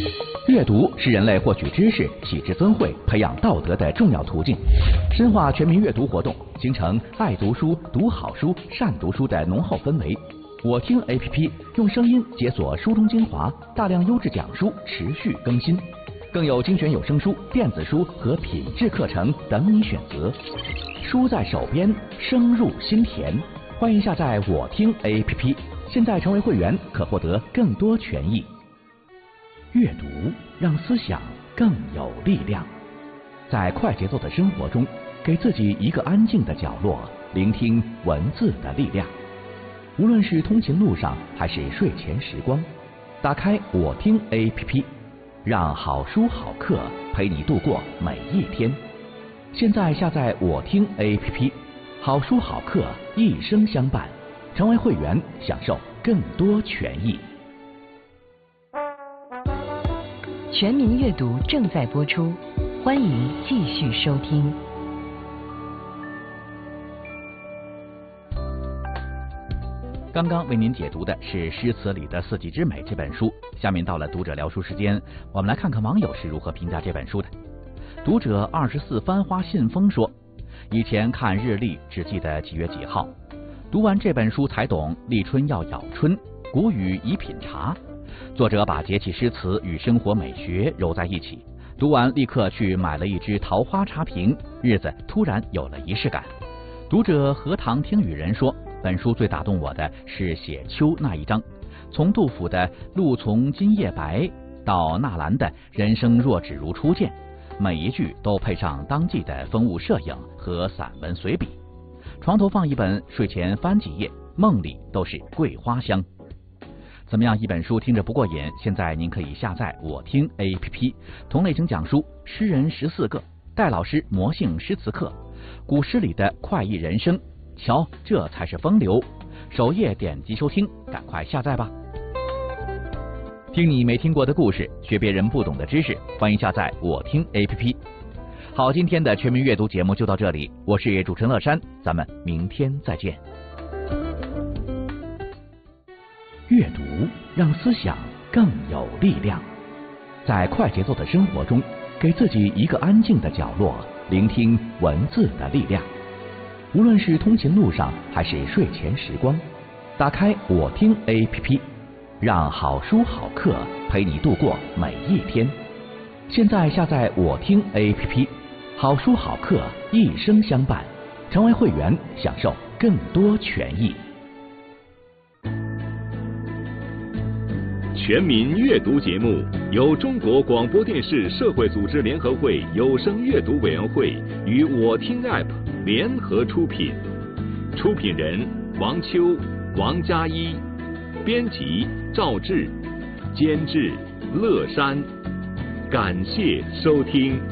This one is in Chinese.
阅读是人类获取知识、启智增慧、培养道德的重要途径。深化全民阅读活动，形成爱读书、读好书、善读书的浓厚氛围。我听 APP 用声音解锁书中精华，大量优质讲书持续更新，更有精选有声书、电子书和品质课程等你选择。书在手边，声入心田。欢迎下载我听 APP， 现在成为会员可获得更多权益。阅读让思想更有力量。在快节奏的生活中，给自己一个安静的角落，聆听文字的力量。无论是通勤路上还是睡前时光，打开我听 APP， 让好书好课陪你度过每一天。现在下载我听 APP， 好书好课一生相伴。成为会员，享受更多权益。 全民阅读正在播出，欢迎继续收听。 刚刚为您解读的是诗词里的四季之美这本书，下面到了读者聊书时间，我们来看看网友是如何评价这本书的。读者24番花信封说，以前看日历只记得几月几号，读完这本书才懂立春要咬春，谷雨宜品茶。作者把节气诗词与生活美学揉在一起，读完立刻去买了一支桃花茶瓶，日子突然有了仪式感。读者荷塘听雨人说，本书最打动我的是写秋那一章，从杜甫的露从今夜白到纳兰的人生若只如初见，每一句都配上当季的风物摄影和散文随笔。床头放一本，睡前翻几页，梦里都是桂花香。怎么样，一本书听着不过瘾？现在您可以下载我听 APP， 同类型讲书，诗人14个，戴老师魔性诗词课，古诗里的快意人生，瞧，这才是风流。首页点击收听，赶快下载吧。听你没听过的故事，学别人不懂的知识，欢迎下载我听 APP。好，今天的全民阅读节目就到这里，我是主持人乐山，咱们明天再见。阅读让思想更有力量。在快节奏的生活中，给自己一个安静的角落，聆听文字的力量。无论是通勤路上还是睡前时光，打开我听 APP， 让好书好课陪你度过每一天。现在下载我听 APP， 好书好课一生相伴。成为会员，享受更多权益。 全民阅读节目由中国广播电视社会组织联合会有声阅读委员会与我听 App 联合出品，出品人王秋、王佳一，编辑赵志，监制乐山。感谢收听。